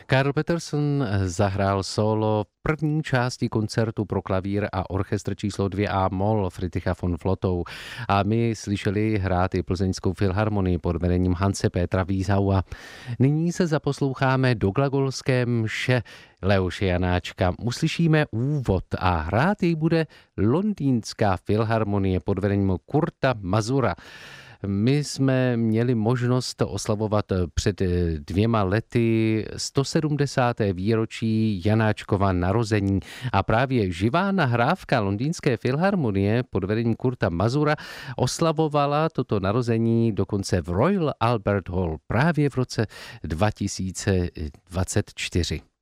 Karl Peterson zahrál solo v první části koncertu pro klavír a orchestr číslo 2A moll Friedricha von Flottou. A my slyšeli hrát i Plzeňskou filharmonii pod vedením Hanse Petra Wiesaua. Nyní se zaposloucháme do glagolské mše Leoše Janáčka. Uslyšíme úvod a hrát jej bude Londýnská filharmonie pod vedením Kurta Mazura. My jsme měli možnost oslavovat před 2 lety 170. výročí Janáčkova narození a právě živá nahrávka Londýnské filharmonie pod vedením Kurta Mazura oslavovala toto narození dokonce v Royal Albert Hall právě v roce 2024.